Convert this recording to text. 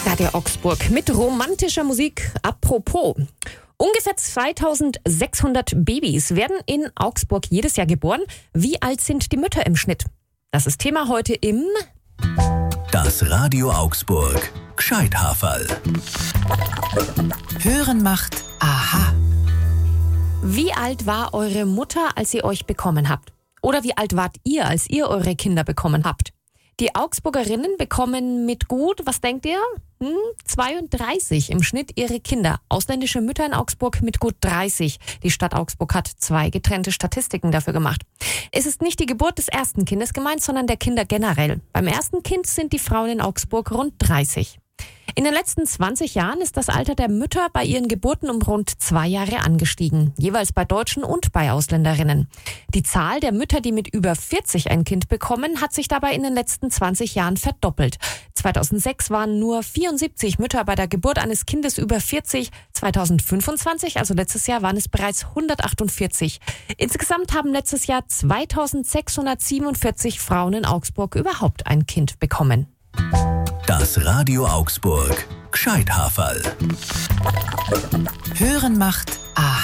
Radio Augsburg mit romantischer Musik. Apropos. Ungefähr 2600 Babys werden in Augsburg jedes Jahr geboren. Wie alt sind die Mütter im Schnitt? Das ist Thema heute im Das Radio Augsburg Gscheithaferl. Hören macht aha. Wie alt war eure Mutter, als ihr euch bekommen habt? Oder wie alt wart ihr, als ihr eure Kinder bekommen habt? Die Augsburgerinnen bekommen mit gut, was denkt ihr? 32 im Schnitt ihre Kinder. Ausländische Mütter in Augsburg mit gut 30. Die Stadt Augsburg hat 2 getrennte Statistiken dafür gemacht. Es ist nicht die Geburt des ersten Kindes gemeint, sondern der Kinder generell. Beim ersten Kind sind die Frauen in Augsburg rund 30. In den letzten 20 Jahren ist das Alter der Mütter bei ihren Geburten um rund 2 Jahre angestiegen, jeweils bei Deutschen und bei Ausländerinnen. Die Zahl der Mütter, die mit über 40 ein Kind bekommen, hat sich dabei in den letzten 20 Jahren verdoppelt. 2006 waren nur 74 Mütter bei der Geburt eines Kindes über 40. 2025, also letztes Jahr, waren es bereits 148. Insgesamt haben letztes Jahr 2647 Frauen in Augsburg überhaupt ein Kind bekommen. Das Radio Augsburg Gscheithaferl. Hören macht aha.